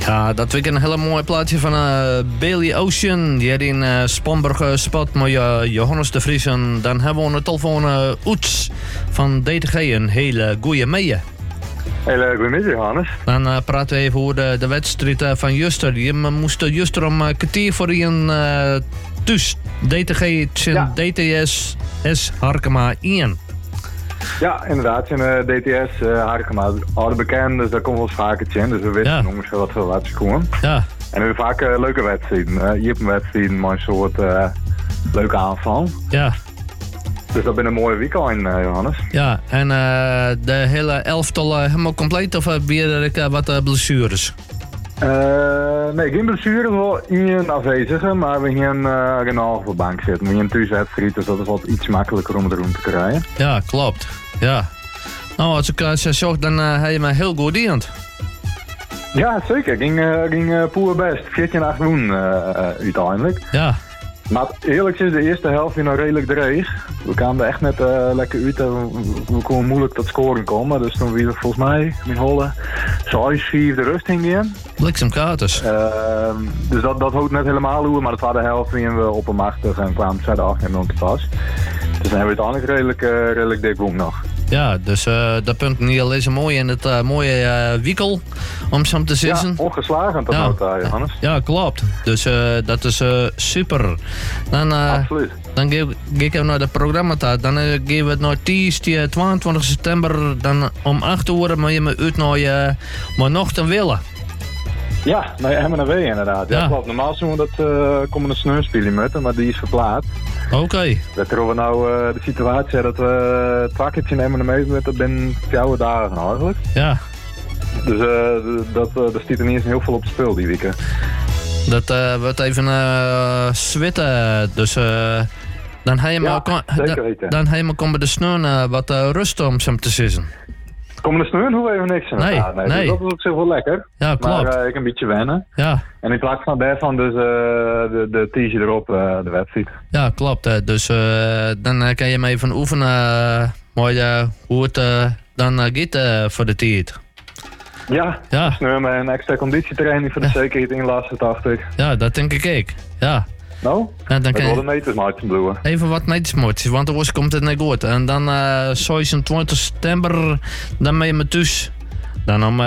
Ja, dat vind ik een hele mooi plaatje van Bailey Ocean. Die had in Spanburg spot met Johannes de Vries. En dan hebben we een telefoon Oets van DTG. Een hele goeie mee. Hele goedemiddag, Johannes. Dan praten we even over de wedstrijd van Juster. Je moest Juster om kwartier voor een thuis. DTG, DTS, S Harkema 1. Ja, inderdaad. In DTS Harkema, oude bekend, dus daar komen we wel vaker in. Dus we weten ongeveer wat veel wedstrijden komen. Ja. En we hebben vaak leuke wedstrijden. Hier op een wedstrijd, maar een soort leuke aanval. Ja. Dus dat ben een mooie weekend, Johannes. Ja, en de hele elftal helemaal compleet of weer ik wat blessures? Nee, geen blessure, wel één afwezige, maar we gaan genoeg op de bank zitten. We gaan thuiswedstrijd, dus dat is wat iets makkelijker om de room te krijgen. Ja, klopt. Ja. Nou, als ik zo zag, dan heb je me heel goed diend. Ja, zeker. Ging poer best. 14 doen uiteindelijk. Ja. Maar eerlijk is de eerste helft weer nog redelijk dreig. We kwamen er echt net lekker uit. We konden moeilijk tot scoren komen. Dus toen we volgens mij met Holle 6-4 de rust in. Bliksemkaters. Dus dat houdt net helemaal hoe. Maar de tweede helft gingen we oppermachtig en kwamen ze de 8 en te pas. Dus dan hebben we het eigenlijk redelijk dik boem nog. Ja, dus dat punt niet al is mooi in het mooie wiekel, om zo te zeggen. Ja, ongeslagen tot nu toe, Johannes. Ja, klopt. Dus dat is super. Dan, absoluut. Dan ga ik even naar het programma. Dan geven we het naar 22 september dan om 8 uur, maar je me uit naar maar nog te willen. Ja, nou ja, helemaal naar W inderdaad. Ja, klopt. Normaal doen we dat komen een sneeuwspelen met, maar die is verplaatst. Oké. Dat we nou de situatie dat we het pakketje nemen mee met dat binnen 4 dagen eigenlijk. Ja. Dus dat stiet er niet eens heel veel op het spel die weken. Dat wordt even zwitten, dus dan heb je maar komen de sneeuw wat rust om zo te zitten. Komende sneeuw hoeven we even niks aan. Nee. Dus dat is ook zo wel lekker. Ja, klopt. Maar ik een beetje wennen. Ja. En in plaats van daarvan dus de t-shirt erop, de wedstrijd. Ja, klopt. Dus dan kan je me even oefenen hoe het dan gaat voor de tijd. Ja. Sneeuw met een extra conditietraining voor de zekerheid inlassen, dacht ik. Ja, dat denk ik. Ja. Nou, ja, dan kan je de metersmaatjes bloeien. Even wat metersmaatjes, want anders komt het niet goed. En dan 26 september, dan ben je met thuis. Dan om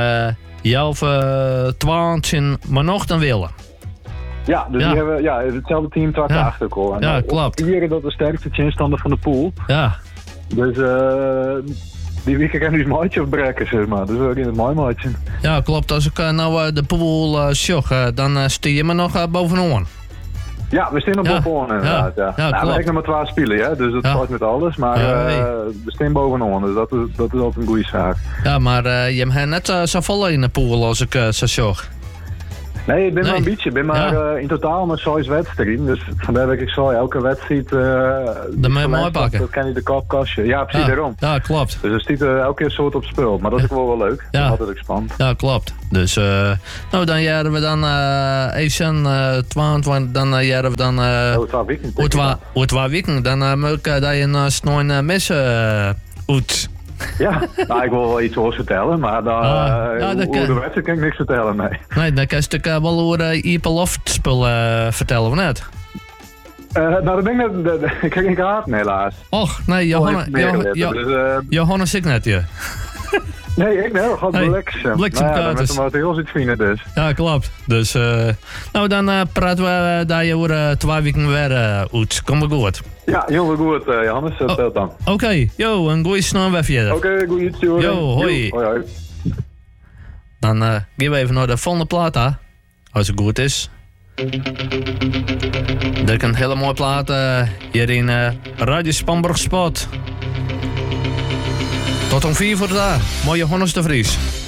12 maar nog dan willen. Ja, dus die hebben hetzelfde team twak achterkomen. Ja, klopt. Hier dat de sterkste chinstander van de pool. Ja. Dus die week kan nu een maatje opbreken, zeg maar. Dus we gaan het mooi maatje. Ja, klopt. Als ik nou de pool sjog, dan steer je me nog bovenaan. Ja, we staan op bovenaan inderdaad. Ja, nou, we hebben nog maar 12 spelen, hè? Dus dat valt met alles. Maar we staan bovenaan, dus dat is altijd een goede zaak. Ja, maar je hebt net zo vol in de pool als ik zo sjog. Nee, ik ben maar een beetje. Ik ben maar in totaal maar 6 wedstrijden. Dus vandaar dat ik zo elke wedstrijd... dan moet je mooi pakken. Dat kan je de kop kastje. Ja, precies daarom. Ja, klopt. Dus er staat elke keer een soort op spel. Maar dat is ook wel wel leuk. Dat is altijd spannend. Ja, klopt. Dus nou, dan jaren we dan even 22, dan jaren we dan... Hoe 2 weken. Dan moet ik dat je een snor messen uit. Ja, nou, ik wil wel iets over vertellen, maar over de wedstrijd kan ik niks vertellen, nee. Nee, dan kan je stuk wel over Ieperloftspul vertellen, of net? Nou, dat ben ik heb geen kaart, helaas. Och, nee, Johannes ik net, ja. Nee, ik wel. Gewoon bliksemkaters. Met de materiaal zit vinden dus. Ja, klopt. Dus, nou dan praten we daar je over 2 weken weer uit. Kom maar goed. Ja, heel goed, Johannes. Tot dan. Oké, een goeie snor weer verder. Oké, goeie sturen. Jo, hoi. Hoi. Dan gaan we even naar de volgende plaat, hè. Als het goed is. Dat is een hele mooie plaat hier in Radio Spanburg Spot. Tot om 4 voor de dag. Mooie Johannes de Vries.